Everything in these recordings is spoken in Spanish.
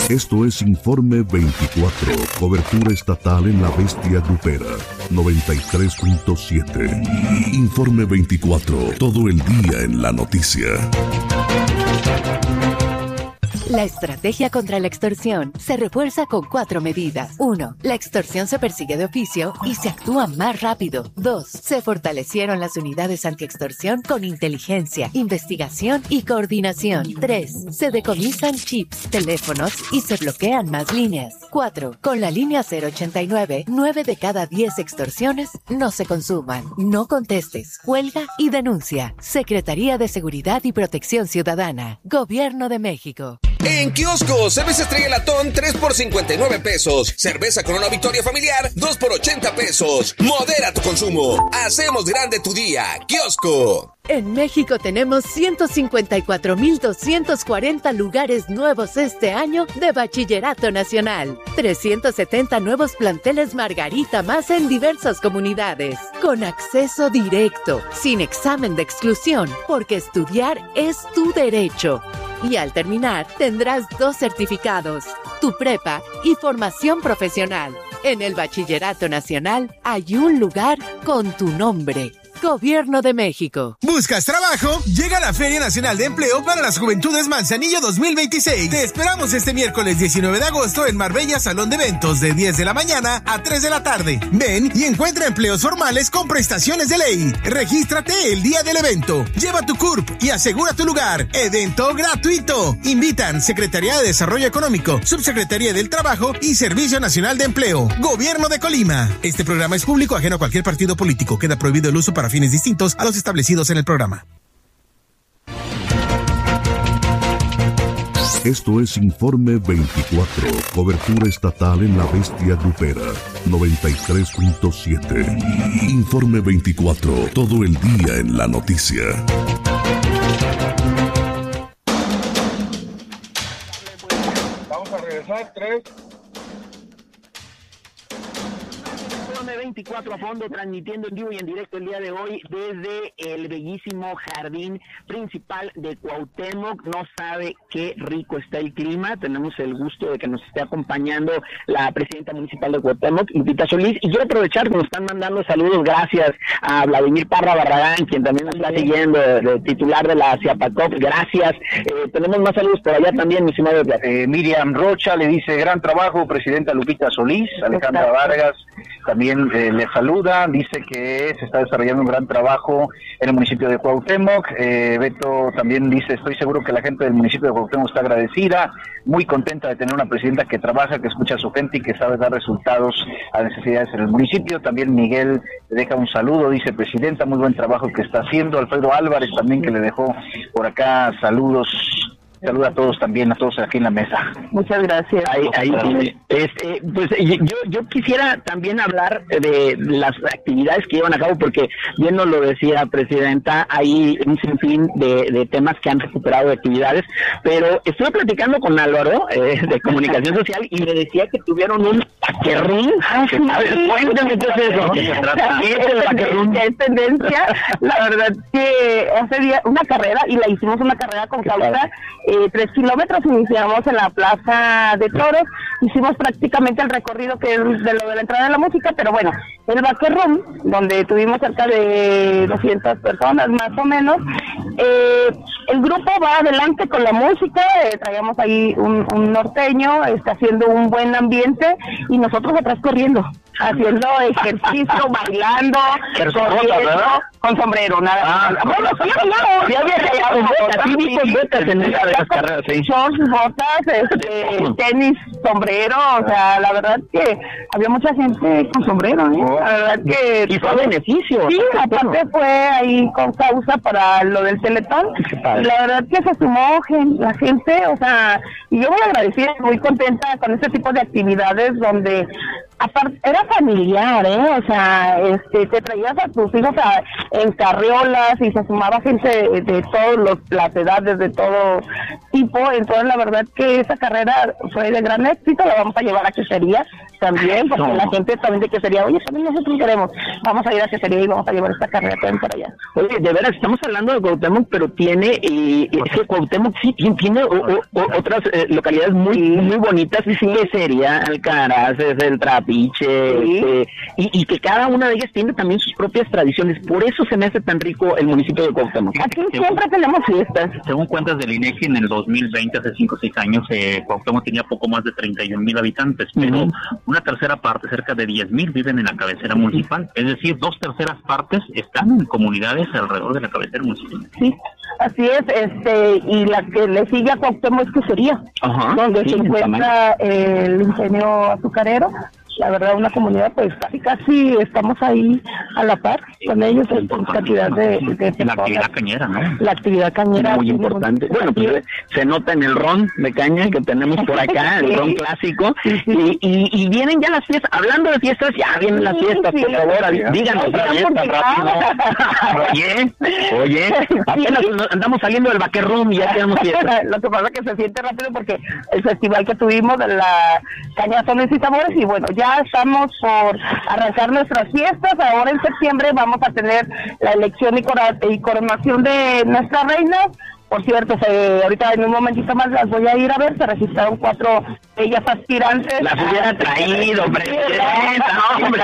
Esto es Informe 24, cobertura estatal en la bestia grupera, 93.7. Informe 24, todo el día en la noticia. La estrategia contra la extorsión se refuerza con 4 medidas. 1. La extorsión se persigue de oficio y se actúa más rápido. 2. Se fortalecieron las unidades antiextorsión con inteligencia, investigación y coordinación. 3. Se decomisan chips, teléfonos y se bloquean más líneas. 4. Con la línea 089, 9 de cada 10 extorsiones no se consuman. No contestes, cuelga y denuncia. Secretaría de Seguridad y Protección Ciudadana. Gobierno de México. En Kiosco, cerveza Estrella Latón 3 por 59 pesos. Cerveza Corona Victoria Familiar 2 por 80 pesos. Modera tu consumo. Hacemos grande tu día. Kiosco. En México tenemos 154,240 lugares nuevos este año de Bachillerato Nacional. 370 nuevos planteles Margarita más en diversas comunidades. Con acceso directo, sin examen de exclusión, porque estudiar es tu derecho. Y al terminar, tendrás 2 certificados, tu prepa y formación profesional. En el Bachillerato Nacional hay un lugar con tu nombre. Gobierno de México. ¿Buscas trabajo? Llega la Feria Nacional de Empleo para las Juventudes Manzanillo 2026. Te esperamos este miércoles 19 de agosto en Marbella Salón de Eventos de 10 de la mañana a 3 de la tarde. Ven y encuentra empleos formales con prestaciones de ley. Regístrate el día del evento. Lleva tu CURP y asegura tu lugar. Evento gratuito. Invitan Secretaría de Desarrollo Económico, Subsecretaría del Trabajo y Servicio Nacional de Empleo. Gobierno de Colima. Este programa es público ajeno a cualquier partido político. Queda prohibido el uso para fines distintos a los establecidos en el programa. Esto es Informe 24, cobertura estatal en la bestia grupera, 93.7. Informe 24, todo el día en la noticia. Vamos a regresar, 3. 24 a fondo, transmitiendo en vivo y en directo el día de hoy desde el bellísimo jardín principal de Cuauhtémoc. No sabe qué rico está el clima. Tenemos el gusto de que nos esté acompañando la presidenta municipal de Cuauhtémoc, Lupita Solís, y quiero aprovechar que nos están mandando saludos. Gracias a Vladimir Parra Barragán, quien también nos está siguiendo, de titular de la CIAPACOP. Gracias. Tenemos más saludos por allá también, mi estimado. Miriam Rocha le dice: gran trabajo, presidenta Lupita Solís. Alejandra Vargas también le saluda, dice que se está desarrollando un gran trabajo en el municipio de Cuauhtémoc. Beto también dice: estoy seguro que la gente del municipio de Cuauhtémoc está agradecida, muy contenta de tener una presidenta que trabaja, que escucha a su gente y que sabe dar resultados a necesidades en el municipio. También Miguel le deja un saludo, dice: presidenta, muy buen trabajo que está haciendo. Alfredo Álvarez también, que le dejó por acá saludos. Saluda a todos también, a todos aquí en la mesa. Muchas gracias. Pues yo quisiera también hablar de las actividades que llevan a cabo, porque bien nos lo decía presidenta, hay un sinfín de temas que han recuperado de actividades, pero estuve platicando con Álvaro de Comunicación Social y me decía que tuvieron un paquerrín. A ver, cuéntame qué es eso. Es tendencia. La verdad que hace día una carrera, y la hicimos una carrera con causa. 3 kilómetros, iniciamos en la Plaza de Toros, hicimos prácticamente el recorrido que es de lo de la entrada de la música, pero bueno, el Backer Room, donde tuvimos cerca de 200 personas más o menos. El grupo va adelante con la música, traíamos ahí un norteño, está haciendo un buen ambiente, y nosotros atrás corriendo, haciendo ejercicio, bailando, corriendo, con sombrero, nada. Bueno, sí, no, ya había botas en esas carreras, sí. Shorts, botas, tenis, sombrero, o sea, la verdad que había mucha gente con sombrero, la verdad que... Y fue beneficio. Sí, aparte fue ahí con causa para lo del Teletón, la verdad que se sumó la gente, o sea, y yo muy agradecida, muy contenta con este tipo de actividades donde Aparte, era familiar, o sea, te traías a tus hijos en carriolas y se sumaba gente de todas las edades, de todo tipo. Entonces la verdad que esa carrera fue de gran éxito. La vamos a llevar a Quesería también, porque la gente también de Quesería, oye, también nosotros queremos, vamos a ir a Quesería y vamos a llevar esta carrera también para allá. Oye, de veras, estamos hablando de Cuauhtémoc, pero tiene, Cuauhtémoc sí tiene otras localidades muy bonitas, que sería Alcaraz, es el Trapiche, y que cada una de ellas tiene también sus propias tradiciones. Por eso se me hace tan rico el municipio de Cuauhtémoc. Aquí siempre tenemos fiestas. Según cuentas del INEGI, en el 2020, hace 5 o 6 años, Cuauhtémoc tenía poco más de 31,000 habitantes, pero una tercera parte, cerca de 10,000, viven en la cabecera municipal. Es decir, 2/3 partes están en comunidades alrededor de la cabecera municipal. Sí, así es, y la que le sigue a Cuauhtémoc es Quesería, donde se encuentra el ingenio azucarero. La verdad, una comunidad, pues casi estamos ahí a la par con ellos en cantidad de la actividad cañera, ¿no? La actividad cañera muy importante. Bueno, pues se nota en el ron de caña que tenemos por acá, el ron clásico, y vienen ya las fiestas. Hablando de fiestas, ya vienen las fiestas, por favor, díganos la fiesta rápido. Oye, apenas andamos saliendo del Baquerrum y ya tenemos fiesta. Lo que pasa es que se siente rápido porque el festival que tuvimos de la Cañazones y Sabores, y bueno, ya estamos por arrancar nuestras fiestas. Ahora en septiembre vamos a tener la elección y coronación de nuestra reina. Por cierto, ahorita en un momentito más las voy a ir a ver. Se registraron 4 ellas aspirantes. Las hubiera traído, presidenta, hombre.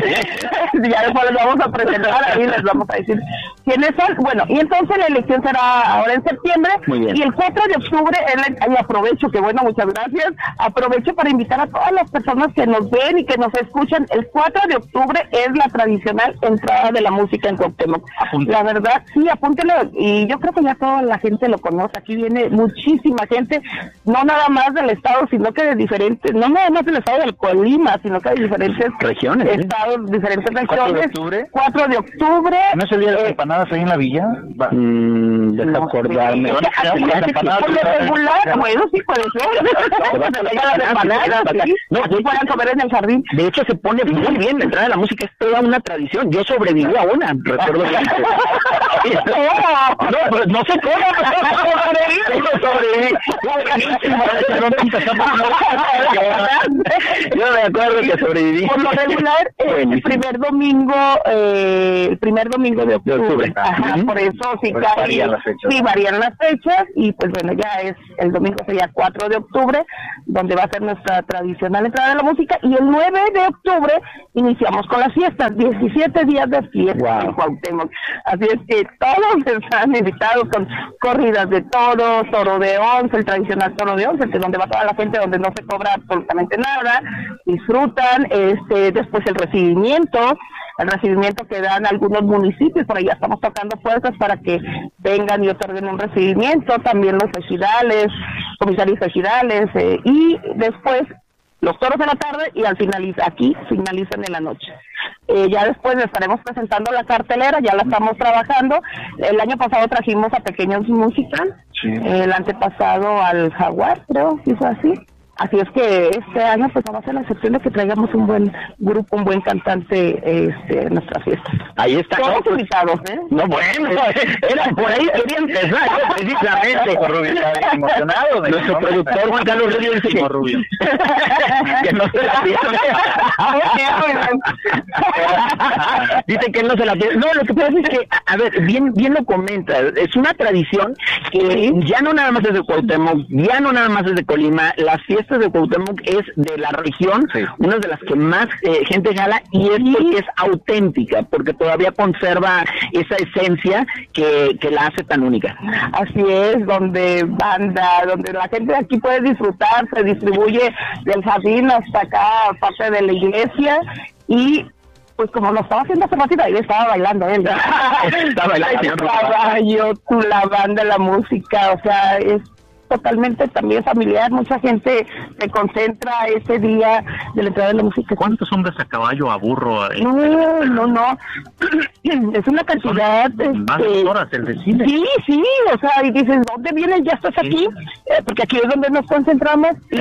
Ya después les vamos a presentar, ahí les vamos a decir quiénes son. Bueno, y entonces la elección será ahora en septiembre. Muy bien. Y el 4 de octubre, y aprovecho, que bueno, muchas gracias, aprovecho para invitar a todas las personas que nos ven y que nos escuchan. El 4 de octubre es la tradicional entrada de la música en Cuauhtémoc. La verdad, sí, apúntelo, y yo creo que ya toda la gente lo conoce. Aquí viene muchísima gente, no nada más del estado, sino que de diferentes, no nada más del estado del Colima, sino que de diferentes regiones, estados, diferentes regiones. 4 de octubre. 4 de octubre. ¿No es el día de las empanadas ahí en la villa? Deja acordarme. Por lo regular, bueno, sí puede ser. No, aquí puedan comer en el jardín. De hecho, se pone muy bien la entrada de la música, es toda una tradición. Yo sobreviví a una, recuerdo bien. No sé cómo, sobreviví. Yo me acuerdo que sobreviví. Por lo regular, el primer domingo de octubre. Ajá, por eso sí varían las fechas, y pues bueno, ya es el domingo, sería 4 de octubre, donde va a ser nuestra tradicional entrada de la música, y el 9 de octubre iniciamos con las fiestas, 17 días de fiesta en Cuauhtémoc. Así es que todos están invitados con corridas de toros, toro de 11, el tradicional toro de 11, que es donde va toda la gente, donde no se cobra absolutamente nada, disfrutan, después el recibimiento que dan algunos municipios. Por ahí ya estamos tocando puertas para que vengan y otorguen un recibimiento, también los ejidales, comisarios ejidales, y después los toros en la tarde, y al finalizan en la noche. Ya después estaremos presentando la cartelera, ya la estamos trabajando. El año pasado trajimos a Pequeños Musical, el antepasado al Jaguar, creo, si fue así. Así es que este año pues vamos a hacer la excepción de que traigamos un buen grupo, un buen cantante en nuestra fiesta. Ahí está. Todos invitados, No, bueno, era por ahí quería empezar, precisamente. Rubio está emocionado. Nuestro productor Juan Carlos Rubio dice que no se la pierde. Dice que no se la pierde. No, lo que pasa es que, a ver, bien lo comenta, es una tradición que ya no nada más es de Cuauhtémoc, ya no nada más es de Colima. Las fiestas de Cuauhtémoc es de la región, una de las que más gente jala, y es porque es auténtica, porque todavía conserva esa esencia que la hace tan única. Así es, donde la gente de aquí puede disfrutar, se distribuye del jardín hasta acá, parte de la iglesia, y pues como lo estaba haciendo hace ratito, ahí estaba bailando él. Estaba bailando el caballo, la banda, la música, o sea, es totalmente también familiar, mucha gente se concentra ese día de la entrada de la música. ¿Cuántos hombres a caballo, a burro? No, es una cantidad... Más de horas el desfile. Sí, o sea, y dices, ¿dónde vienes? ¿Ya estás aquí? Porque aquí es donde nos concentramos, y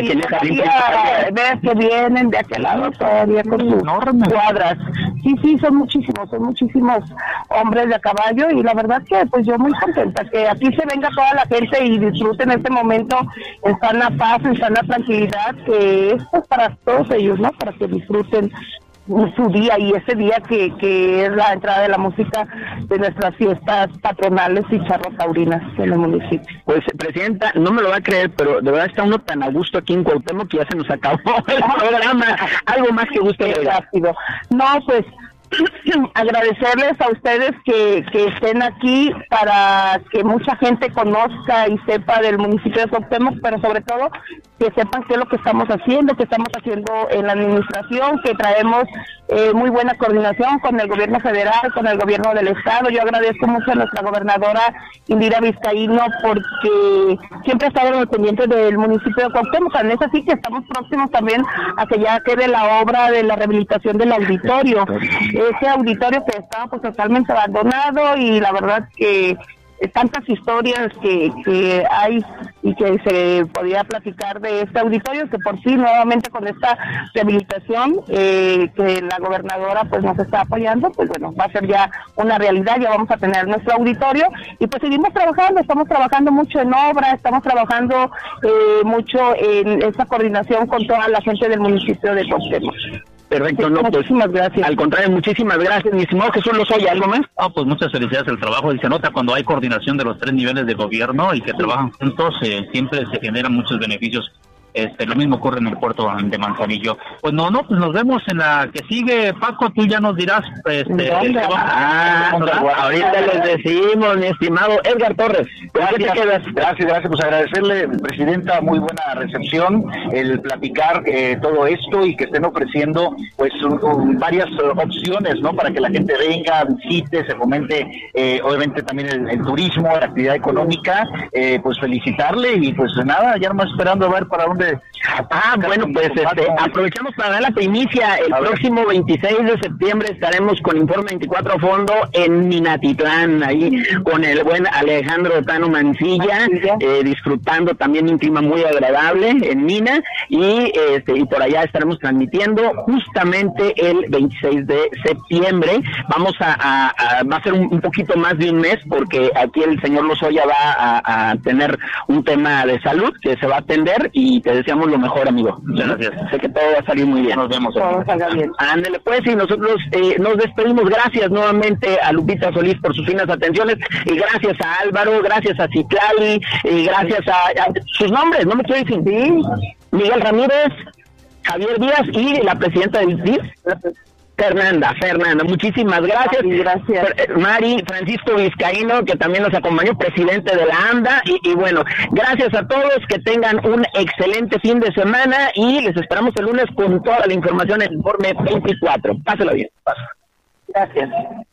ves que vienen de aquel lado todavía con sus cuadras. Sí, son muchísimos hombres de a caballo, y la verdad que pues yo muy contenta que aquí se venga toda la gente y disfruten este momento en sana paz, en sana tranquilidad, que es pues para todos ellos, ¿no? Para que disfruten su día, y ese día que es la entrada de la música de nuestras fiestas patronales y charrotaurinas en el municipio. Pues, Presidenta, no me lo va a creer, pero de verdad está uno tan a gusto aquí en Cuauhtémoc que ya se nos acabó el programa. Algo más que gusto. Rápido. No, pues agradecerles a ustedes que estén aquí para que mucha gente conozca y sepa del municipio de Cuauhtémoc, pero sobre todo que sepan qué es lo que estamos haciendo en la administración, que traemos muy buena coordinación con el gobierno federal, con el gobierno del estado. Yo agradezco mucho a nuestra gobernadora Indira Vizcaíno porque siempre ha estado al pendiente del municipio de Cuauhtémoc. Tan es así que estamos próximos también a que ya quede la obra de la rehabilitación del auditorio. Ese auditorio que estaba pues totalmente abandonado, y la verdad que tantas historias que hay y que se podía platicar de este auditorio, que por sí nuevamente con esta rehabilitación que la gobernadora pues nos está apoyando, pues bueno, va a ser ya una realidad, ya vamos a tener nuestro auditorio, y pues seguimos trabajando, estamos trabajando mucho en obra, estamos trabajando mucho en esta coordinación con toda la gente del municipio de Cuauhtémoc. Perfecto, no, pues, muchísimas gracias. Al contrario, muchísimas gracias, mi estimado Jesús Lozoya. ¿Algo más? Pues muchas felicidades al trabajo, y se nota cuando hay coordinación de los 3 niveles de gobierno y que trabajan juntos, siempre se generan muchos beneficios. Lo mismo ocurre en el puerto de Manzanillo. Pues pues nos vemos en la que sigue. Paco, tú ya nos dirás. Ahorita les decimos, mi estimado Edgar Torres. Gracias, pues agradecerle, Presidenta, muy buena recepción, el platicar todo esto, y que estén ofreciendo pues varias opciones, ¿no? Para que la gente venga, visite, se fomente obviamente también el turismo, la actividad económica. Pues felicitarle, y pues nada, ya nomás esperando a ver para dónde. Bueno, pues aprovechamos para dar la primicia. El próximo 26 de septiembre estaremos con Informe 24 a fondo en Minatitlán, ahí con el buen Alejandro Tano Mancilla, disfrutando también un clima muy agradable en Mina, y por allá estaremos transmitiendo justamente el 26 de septiembre. Vamos va a ser un poquito más de un mes, porque aquí el señor Lozoya va a tener un tema de salud que se va a atender, y te deseamos lo mejor, amigo. Muchas gracias. Sé que todo va a salir muy bien. Nos vemos. Todo salga bien. Ándele pues, y nosotros nos despedimos. Gracias nuevamente a Lupita Solís por sus finas atenciones, y gracias a Álvaro, gracias a Citlali, y gracias a sus nombres, no me quiero decir, Miguel Ramírez, Javier Díaz, y la presidenta del DIF, Fernanda, muchísimas gracias. Gracias. Mari, Francisco Vizcaíno, que también nos acompañó, presidente de la AMDA, y bueno, gracias a todos, que tengan un excelente fin de semana, y les esperamos el lunes con toda la información en el Informe 24. Páselo bien. Gracias.